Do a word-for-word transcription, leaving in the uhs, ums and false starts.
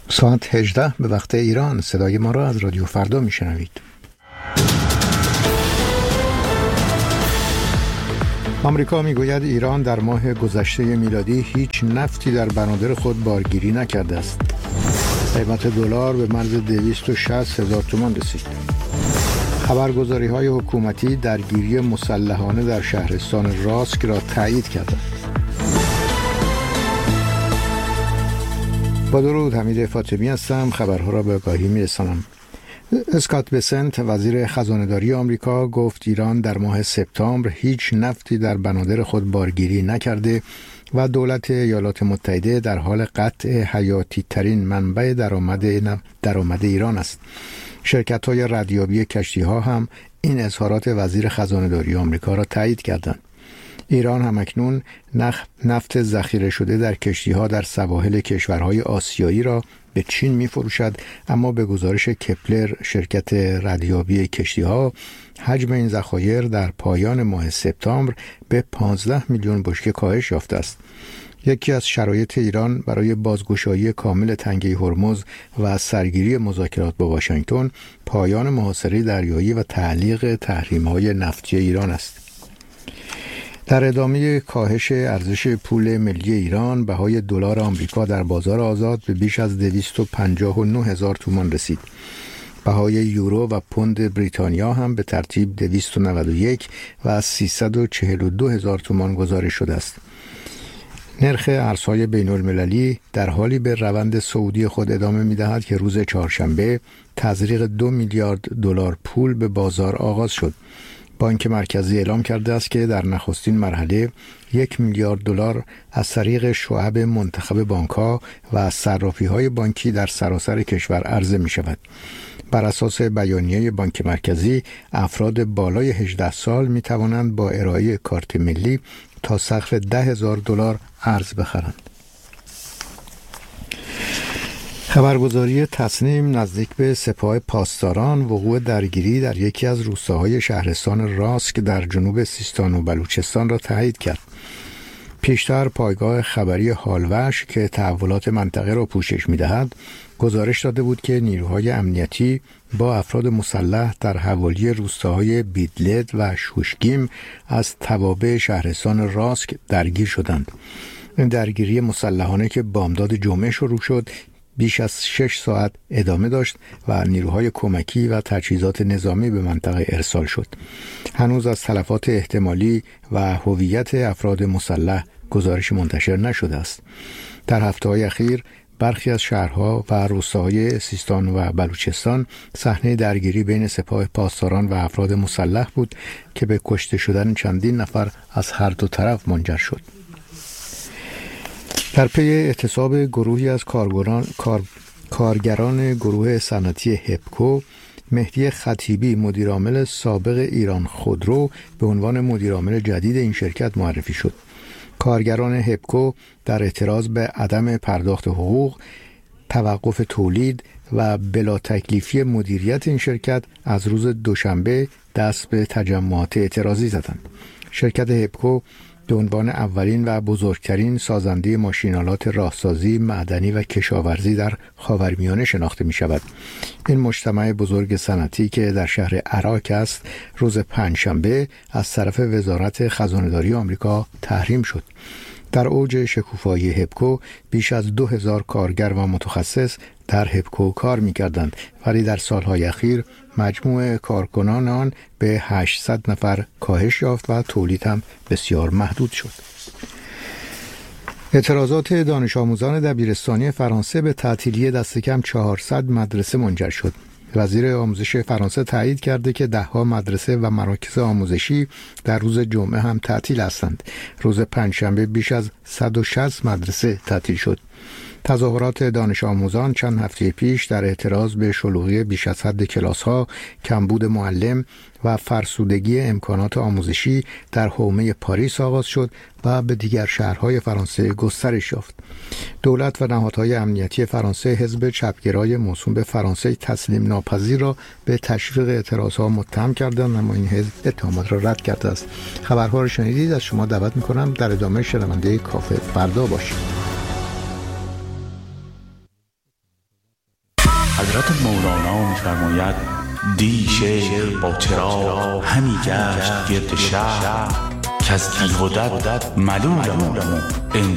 ساعت هجده به وقت ایران. صدای ما را از رادیو فردا میشنوید. آمریکا میگوید ایران در ماه گذشته میلادی هیچ نفتی در بنادر خود بارگیری نکرده است. قیمت دلار به مرز دویست و شصت هزار تومان رسید. خبرگزاری های حکومتی درگیری مسلحانه در شهرستان راسک را تایید کردند. با درود، حمید فاطمی هستم. خبرها را به آگاهی میرسانم. اسکات بسنت، وزیر خزانه‌داری آمریکا، گفت ایران در ماه سپتامبر هیچ نفتی در بنادر خود بارگیری نکرده و دولت ایالات متحده در حال قطع حیاتی ترین منبع درآمد درآمد ایران است. شرکت‌های ردیابی کشتی‌ها هم این اظهارات وزیر خزانه‌داری آمریکا را تایید کردند. ایران همکنون نفت ذخیره شده در کشتی‌ها در سواحل کشورهای آسیایی را به چین می‌فروشد، اما به گزارش کپلر، شرکت ردیابی کشتی‌ها، حجم این ذخایر در پایان ماه سپتامبر به پانزده میلیون بشکه کاهش یافته است. یکی از شرایط ایران برای بازگشایی کامل تنگه هرمز و سرگیری مذاکرات با واشنگتن، پایان محاصره دریایی و تعلیق تحریم‌های نفتی ایران است. در ادامه کاهش ارزش پول ملی ایران، بهای دلار آمریکا در بازار آزاد به بیش از دویست و پنجاه و نه هزار تومان رسید. بهای یورو و پوند بریتانیا هم به ترتیب دویست و نود و یک و سیصد و چهل و دو هزار تومان گزارش شده است. نرخ ارزهای بین المللی در حالی به روند صعودی خود ادامه می‌دهد که روز چهارشنبه تزریق دو میلیارد دلار پول به بازار آغاز شد. بانک مرکزی اعلام کرده است که در نخستین مرحله یک میلیارد دلار از طریق شعب منتخب بانک‌ها و صرافی‌های بانکی در سراسر کشور عرضه می‌شود. بر اساس بیانیه بانک مرکزی، افراد بالای هجده سال می‌توانند با ارائه کارت ملی تا سقف ده هزار دلار ارز بخرند. خبرگزاری تصنیم نزدیک به سپاه پاسداران وقوع درگیری در یکی از روستاهای شهرستان راسک در جنوب سیستان و بلوچستان را تایید کرد. پیشتر پایگاه خبری هالوش که تحولات منطقه را پوشش می‌دهد، گزارش داده بود که نیروهای امنیتی با افراد مسلح در حوالی روستاهای بیدلد و شوشگیم از توابع شهرستان راسک درگیر شدند. این درگیری مسلحانه که بامداد جمعه شروع شد، بیش از شش ساعت ادامه داشت و نیروهای کمکی و تجهیزات نظامی به منطقه ارسال شد. هنوز از تلفات احتمالی و هویت افراد مسلح گزارش منتشر نشده است. در هفته‌های اخیر برخی از شهرها و روستاهای سیستان و بلوچستان صحنه درگیری بین سپاه پاسداران و افراد مسلح بود که به کشته شدن چندین نفر از هر دو طرف منجر شد. در پی اعتصاب گروهی از کارگران کار، کارگران گروه صنعتی هپکو، مهدی خطیبی، مدیرعامل سابق ایران خودرو، به عنوان مدیرعامل جدید این شرکت معرفی شد. کارگران هپکو در اعتراض به عدم پرداخت حقوق، توقف تولید و بلا تکلیفی مدیریت این شرکت از روز دوشنبه دست به تجمعات اعتراضی زدند. شرکت هپکو به عنوان اولین و بزرگترین سازنده ماشین‌آلات راهسازی، معدنی و کشاورزی در خاورمیانه شناخته می شود. این مجتمع بزرگ صنعتی که در شهر عراق است، روز پنجشنبه از طرف وزارت خزانه‌داری آمریکا تحریم شد. در اوج شکوفایی هپکو بیش از دو هزار کارگر و متخصص در هپکو کار می‌کردند، ولی در سالهای اخیر مجموع کارکنان آن به هشتصد نفر کاهش یافت و تولید هم بسیار محدود شد. اعتراضات دانش آموزان دبیرستانی فرانسه به تعطیلی دست کم چهارصد مدرسه منجر شد. وزیر آموزش فرانسه تایید کرده که ده‌ها مدرسه و مراکز آموزشی در روز جمعه هم تعطیل هستند. روز پنجشنبه بیش از صد و شصت مدرسه تعطیل شد. تظاهرات دانش آموزان چند هفته پیش در اعتراض به شلوغی بیش از حد کلاس‌ها، کمبود معلم و فرسودگی امکانات آموزشی در حومه پاریس آغاز شد و به دیگر شهرهای فرانسه گسترش یافت. دولت و نهادهای امنیتی فرانسه حزب چپگرای موسوم به فرانسه تسلیم ناپذیر را به تشویق اعتراضها متهم کردند، اما این حزب اتهامات را رد کرده است. خبرها را شنیدید. از شما دعوت می‌کنم در ادامه شنونده کافه فردا باشید. حضرت مولانا می‌فرماید دی شیخ با چراغ همی گشت گرد شهر که از تیغ و دد ملولم